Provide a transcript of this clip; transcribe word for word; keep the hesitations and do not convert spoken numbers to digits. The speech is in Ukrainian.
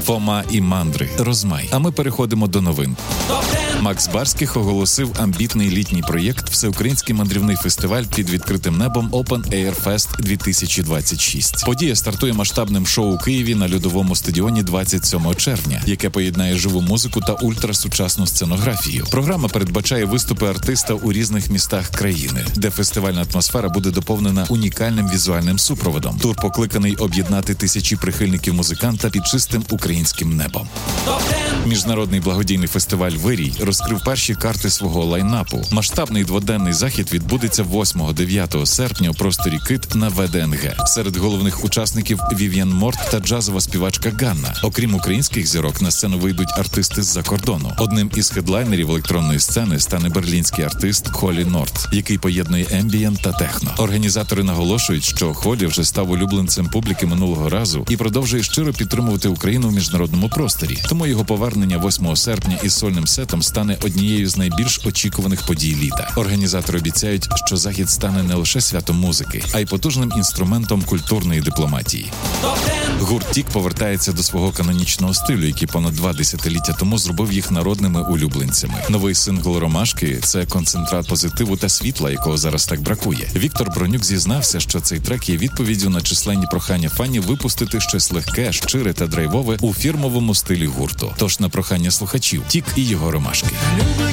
Фома і Мандри, Розмай. А ми переходимо до новин. Макс Барських оголосив амбітний літній проєкт «Всеукраїнський мандрівний фестиваль під відкритим небом Open Air Fest дві тисячі двадцять шість». Подія стартує масштабним шоу у Києві на льодовому стадіоні двадцять сьомого червня, яке поєднає живу музику та ультрасучасну сценографію. Програма передбачає виступи артиста у різних містах країни, де фестивальна атмосфера буде доповнена унікальним візуальним супроводом. Тур покликаний об'єднати тисячі прихильників музиканта під чистим українським небом. Міжнародний благодійний фестиваль «Вирій» розкрив перші карти свого лайнапу. Масштабний дводенний захід відбудеться восьмого-дев'ятого серпня у просторі «Кит» на Ве Де Ен Ге. Серед головних учасників Вів'єн Морт та джазова співачка Ганна. Окрім українських зірок, на сцену вийдуть артисти з-за кордону. Одним із хедлайнерів електронної сцени стане берлінський артист Холі Норт, який поєднує ембієнт та техно. Організатори наголошують, що Холі вже став улюбленцем публіки минулого разу і продовжує щиро підтримувати Україну в міжнародному просторі. Тому його повернення восьмого серпня із сольним сетом стане однією з найбільш очікуваних подій літа. Організатори обіцяють, що захід стане не лише святом музики, а й потужним інструментом культурної дипломатії. Гурт Тік повертається до свого канонічного стилю, який понад два десятиліття тому зробив їх народними улюбленцями. Новий сингл «Ромашки» – це концентрат позитиву та світла, якого зараз так бракує. Віктор Бронюк зізнався, що цей трек є відповіддю на численні прохання фанів випустити щось легке, щире та драйвове у фірмовому стилі гурту. Тож на прохання слухачів – Тік і його «Ромашки».